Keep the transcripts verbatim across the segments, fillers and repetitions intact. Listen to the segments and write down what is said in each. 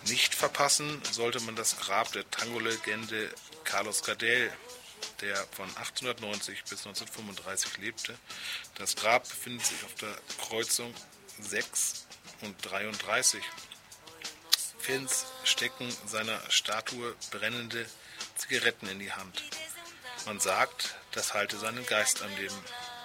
Nicht verpassen sollte man das Grab der Tango-Legende Carlos Gardel, der von achtzehnhundertneunzig bis neunzehnhundertfünfunddreißig lebte. Das Grab befindet sich auf der Kreuzung sechs und dreiunddreißig. Fans stecken seiner Statue brennende Zigaretten in die Hand. Man sagt, das halte seinen Geist am Leben.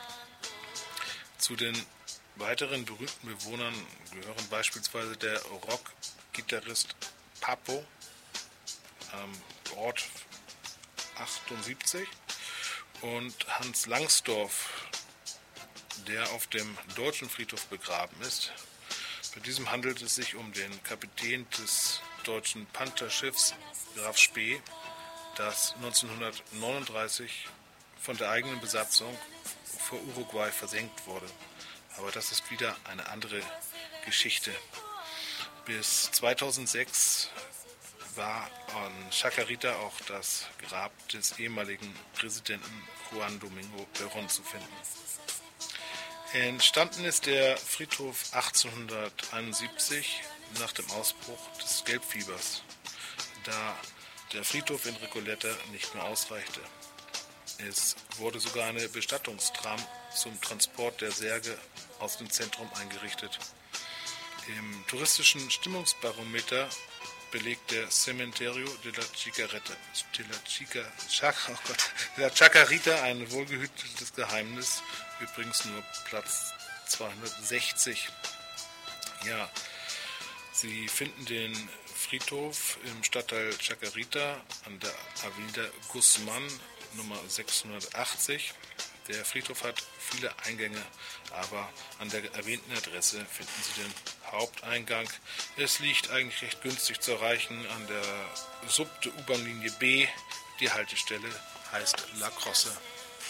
Zu den weiteren berühmten Bewohnern gehören beispielsweise der Rock-Gitarrist Papo, ähm, Ort achtundsiebzig, und Hans Langsdorff, der auf dem Deutschen Friedhof begraben ist. Bei diesem handelt es sich um den Kapitän des deutschen Pantherschiffs Graf Spee, das neunzehnhundertneununddreißig von der eigenen Besatzung vor Uruguay versenkt wurde. Aber das ist wieder eine andere Geschichte. Bis zweitausendsechs war an Chacarita auch das Grab des ehemaligen Präsidenten Juan Domingo Perón zu finden. Entstanden ist der Friedhof achtzehnhunderteinundsiebzig nach dem Ausbruch des Gelbfiebers, da der Friedhof in Recoleta nicht mehr ausreichte. Es wurde sogar eine Bestattungstram zum Transport der Särge aus dem Zentrum eingerichtet. Im touristischen Stimmungsbarometer belegt der Cementerio de la Chicareta, de la Chica, Chac, oh Gott, de la Chacarita ein wohlgehütetes Geheimnis, übrigens nur Platz zweihundertsechzig. Ja, Sie finden den Friedhof im Stadtteil Chacarita an der Avenida Guzmán Nummer sechshundertachtzig. Der Friedhof hat viele Eingänge, aber an der erwähnten Adresse finden Sie den Haupteingang. Es liegt eigentlich recht günstig zu erreichen an der Sub der U-Bahn-Linie B. Die Haltestelle heißt La Crosse.